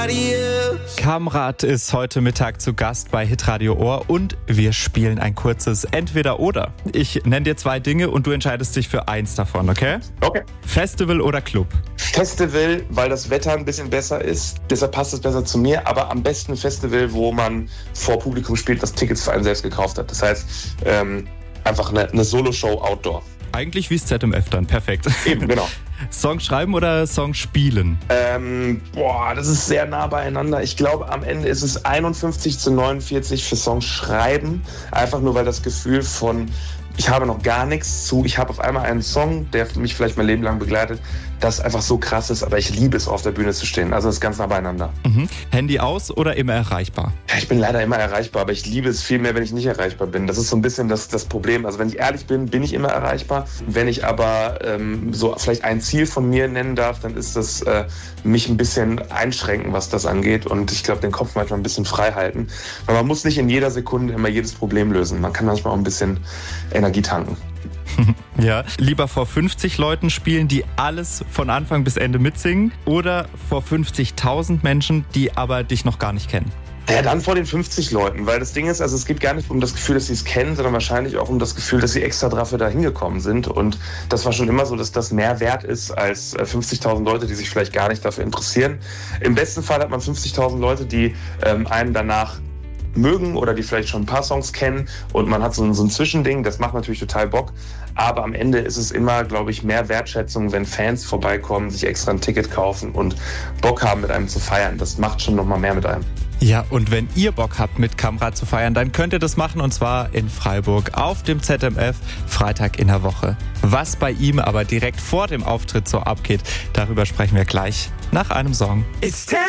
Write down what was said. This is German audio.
Kamrat ist heute Mittag zu Gast bei Hitradio Ohr und wir spielen ein kurzes Entweder-Oder. Ich nenne dir 2 Dinge und du entscheidest dich für eins davon, okay? Okay. Festival oder Club? Festival, weil das Wetter ein bisschen besser ist. Deshalb passt es besser zu mir. Aber am besten Festival, wo man vor Publikum spielt, das Tickets für einen selbst gekauft hat. Das heißt, einfach eine Solo-Show Outdoor. Eigentlich wie das ZMF dann, perfekt. Eben, genau. Song schreiben oder Song spielen? Das ist sehr nah beieinander. Ich glaube, am Ende ist es 51:49 für Song schreiben. Einfach nur, weil das Gefühl von, ich habe noch gar nichts zu, ich habe auf einmal einen Song, der mich vielleicht mein Leben lang begleitet, das einfach so krass ist, aber ich liebe es, auf der Bühne zu stehen. Also das ist ganz nah beieinander. Mhm. Handy aus oder immer erreichbar? Ja, ich bin leider immer erreichbar, aber ich liebe es viel mehr, wenn ich nicht erreichbar bin. Das ist so ein bisschen das Problem. Also wenn ich ehrlich bin, bin ich immer erreichbar. Wenn ich aber so vielleicht ein Ziel von mir nennen darf, dann ist das mich ein bisschen einschränken, was das angeht. Und ich glaube, den Kopf manchmal ein bisschen frei halten. Weil man muss nicht in jeder Sekunde immer jedes Problem lösen. Man kann manchmal auch ein bisschen Energie tanken. Ja, lieber vor 50 Leuten spielen, die alles von Anfang bis Ende mitsingen, oder vor 50.000 Menschen, die aber dich noch gar nicht kennen? Ja, dann vor den 50 Leuten, weil das Ding ist, also es geht gar nicht um das Gefühl, dass sie es kennen, sondern wahrscheinlich auch um das Gefühl, dass sie extra dafür da hingekommen sind. Und das war schon immer so, dass das mehr wert ist als 50.000 Leute, die sich vielleicht gar nicht dafür interessieren. Im besten Fall hat man 50.000 Leute, die einen danach mögen oder die vielleicht schon ein paar Songs kennen und man hat so ein Zwischending, das macht natürlich total Bock, aber am Ende ist es immer, glaube ich, mehr Wertschätzung, wenn Fans vorbeikommen, sich extra ein Ticket kaufen und Bock haben, mit einem zu feiern. Das macht schon nochmal mehr mit einem. Ja, und wenn ihr Bock habt, mit Kamrat zu feiern, dann könnt ihr das machen, und zwar in Freiburg auf dem ZMF, Freitag in der Woche. Was bei ihm aber direkt vor dem Auftritt so abgeht, darüber sprechen wir gleich nach einem Song.